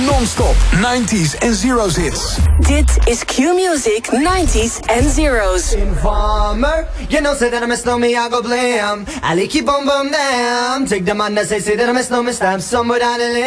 Non-stop 90s en zeros hits. Dit is Q-Music 90s and zeros. Informer, you know say that I miss no me, I go blam. I keep on bum bam. Take the man that say that I miss no me, stab somewhere down the lane.